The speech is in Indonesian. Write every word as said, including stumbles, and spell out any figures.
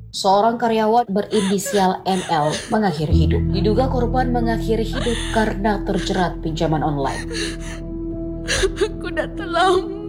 Seorang karyawan berinisial N L mengakhiri hidup. Diduga korban mengakhiri hidup karena terjerat pinjaman online. Aku udah terlambat.